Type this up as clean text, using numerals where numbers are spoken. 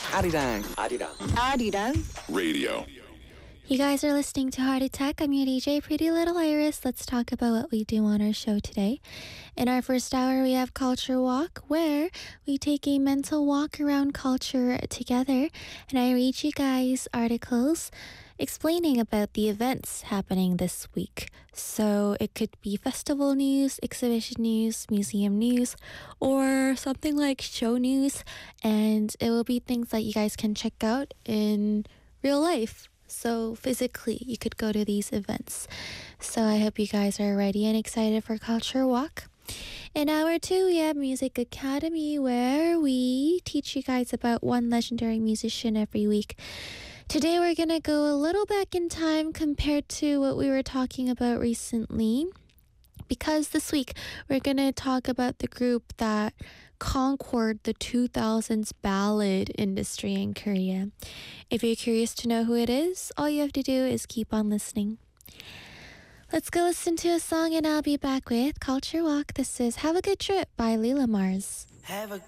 Arirang. Arirang Radio. You guys are listening to Heart Attack. I'm your DJ, Pretty Little Iris. Let's talk about what we do on our show today. In our first hour, we have Culture Walk, where we take a mental walk around culture together, and I read you guys articles explaining about the events happening this week. So it could be festival news, exhibition news, museum news, or something like show news, and it will be things that you guys can check out in real life. So physically, you could go to these events. So I hope you guys are ready and excited for Culture Walk. In hour 2, we have Music Academy, where we teach you guys about one legendary musician every week. Today, we're going to go a little back in time compared to what we were talking about recently, because this week, we're going to talk about the group that conquered the 2000s ballad industry in Korea. If you're curious to know who it is, all you have to do is keep on listening. Let's go listen to a song and I'll be back with Culture Walk. This is Have a Good Trip by Lila Mars. Have a